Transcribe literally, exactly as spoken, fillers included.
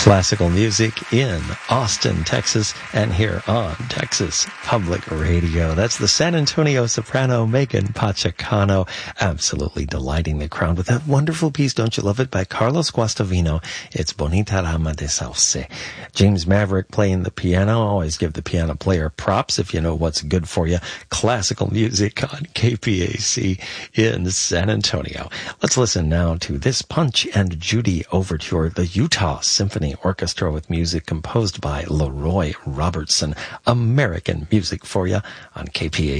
Classical music in Austin, Texas, and here on Texas Public Radio. That's the San Antonio soprano Megan Pachacano, absolutely delighting the crowd with that wonderful piece, Don't You Love It, by Carlos Guastavino. It's Bonita Rama de Sauce. James Maverick playing the piano. Always give the piano player props if you know what's good for you. Classical music on K P A C in San Antonio. Let's listen now to this Punch and Judy overture, the Utah Symphony Orchestra, with music composed by Leroy Robertson. American music for you on K P A C.